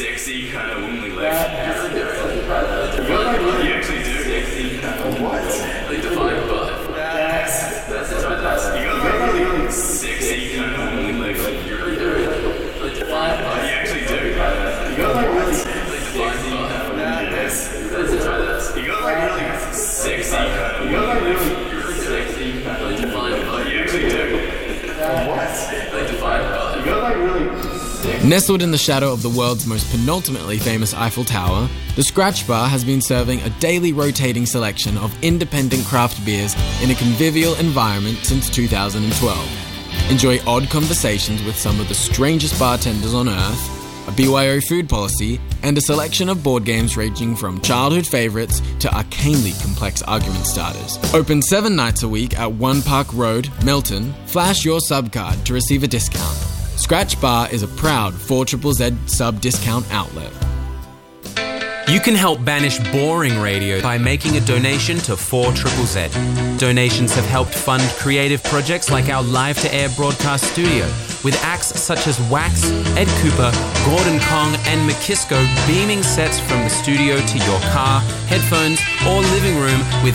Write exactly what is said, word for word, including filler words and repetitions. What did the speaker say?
sexy kind of womanly left. You actually do. Sexy kind of what? They define butt. That's that's the time. That's you got like really sexy kind of womanly left. You really do. They define butt. You actually do. You got like really they define butt. That's that's the time. That's you got like really sexy kind of womanly left. You really sexy kind of they define butt. You actually do. What? They define butt. You got like really. Nestled in the shadow of the world's most penultimately famous Eiffel Tower, the Scratch Bar has been serving a daily rotating selection of independent craft beers in a convivial environment since two thousand twelve. Enjoy odd conversations with some of the strangest bartenders on earth, a B Y O food policy, and a selection of board games ranging from childhood favourites to arcanely complex argument starters. Open seven nights a week at One Park Road, Milton. Flash your sub card to receive a discount. Scratch Bar is a proud four Z Z Z sub discount outlet. You can help banish boring radio by making a donation to four Z Z Z. Donations have helped fund creative projects like our live-to-air broadcast studio, with acts such as Wax, Ed Cooper, Gordon Kong, and Makisco beaming sets from the studio to your car, headphones, or living room with